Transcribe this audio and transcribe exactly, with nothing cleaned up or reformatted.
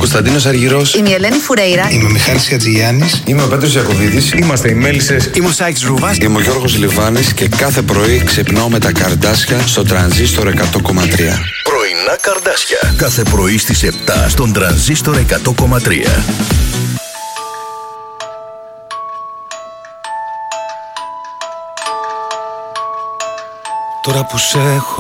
Κωνσταντίνος Αργυρός. Είμαι η Ελένη Φουρέιρα. Είμαι ο Μιχάλης Χατζηγιάννης. Είμαι ο Πέτρος Ιακωβίδης. Είμαστε οι Μέλισσες. Είμαι ο Σάκης Ρουβάς. Είμαι ο Γιώργος Λιβάνης και κάθε πρωί ξυπνάω με τα Καρντάσια στο Τρανζίστορ εκατό κόμμα τρία. Πρωινά Καρντάσια. Κάθε πρωί στις επτά στον Τρανζίστορ εκατό κόμμα τρία. Τώρα που σε έχω